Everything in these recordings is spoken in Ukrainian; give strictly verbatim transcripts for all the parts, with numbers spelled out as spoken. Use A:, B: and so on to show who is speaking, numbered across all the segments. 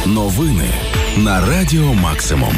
A: Новини на Радіо Максимум.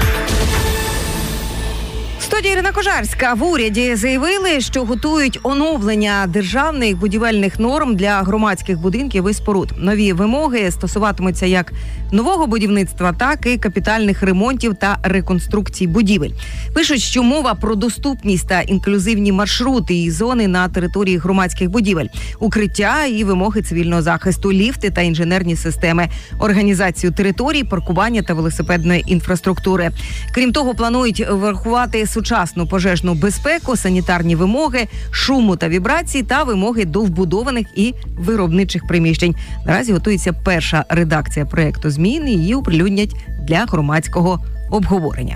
B: Студія Ірина Кожарська. В уряді заявили, що готують оновлення державних будівельних норм для громадських будинків і споруд. Нові вимоги стосуватимуться як нового будівництва, так і капітальних ремонтів та реконструкцій будівель. Пишуть, що мова про доступність та інклюзивні маршрути і зони на території громадських будівель, укриття і вимоги цивільного захисту, ліфти та інженерні системи, організацію територій, паркування та велосипедної інфраструктури. Крім того, планують врахувати сучасну пожежну безпеку, санітарні вимоги, шуму та вібрації та вимоги до вбудованих і виробничих приміщень. Наразі готується перша редакція проєкту змін, і її оприлюднять для громадського обговорення.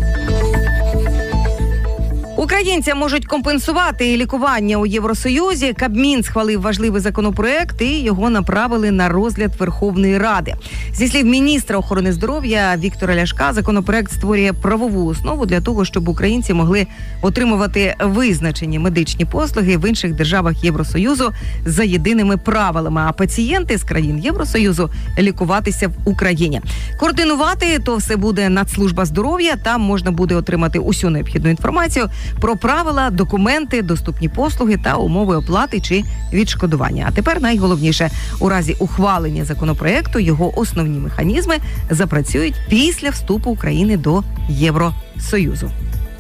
B: Українцям можуть компенсувати лікування у Євросоюзі. Кабмін схвалив важливий законопроект і його направили на розгляд Верховної Ради. Зі слів міністра охорони здоров'я Віктора Ляшка, законопроект створює правову основу для того, щоб українці могли отримувати визначені медичні послуги в інших державах Євросоюзу за єдиними правилами, а пацієнти з країн Євросоюзу лікуватися в Україні. Координувати то все буде Нацслужба здоров'я. Там можна буде отримати усю необхідну інформацію про правила, документи, доступні послуги та умови оплати чи відшкодування. А тепер найголовніше, у разі ухвалення законопроекту його основні механізми запрацюють після вступу України до Євросоюзу.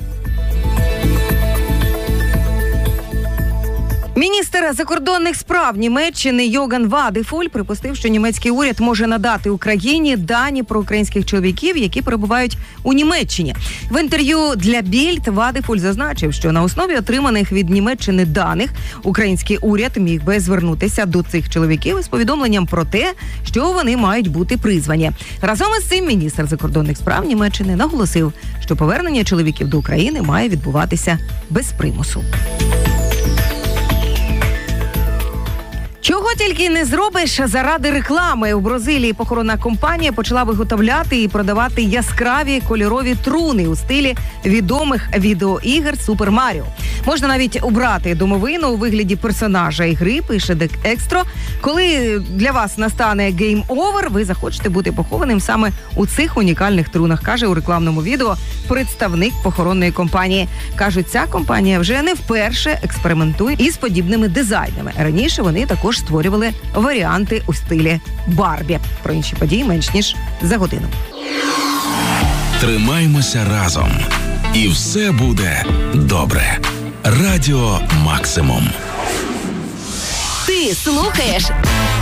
B: Міністр закордонних справ Німеччини Йоган Вадефуль припустив, що німецький уряд може надати Україні дані про українських чоловіків, які перебувають у Німеччині. В інтерв'ю для Більд Вадефуль зазначив, що на основі отриманих від Німеччини даних український уряд міг би звернутися до цих чоловіків із повідомленням про те, що вони мають бути призвані. Разом із цим міністр закордонних справ Німеччини наголосив, що повернення чоловіків до України має відбуватися без примусу. Чого тільки не зробиш заради реклами. У Бразилії похоронна компанія почала виготовляти і продавати яскраві кольорові труни у стилі відомих відеоігр Супер Маріо. Можна навіть обрати домовину у вигляді персонажа ігри, пише Дек Екстро. Коли для вас настане гейм-овер, ви захочете бути похованим саме у цих унікальних трунах, каже у рекламному відео представник похоронної компанії. Кажуть, ця компанія вже не вперше експериментує із подібними дизайнами. Раніше вони також створювали варіанти у стилі Барбі. Про інші події менш ніж за годину.
A: Тримаймося разом. І все буде добре. Радіо Максимум.
C: Ти слухаєш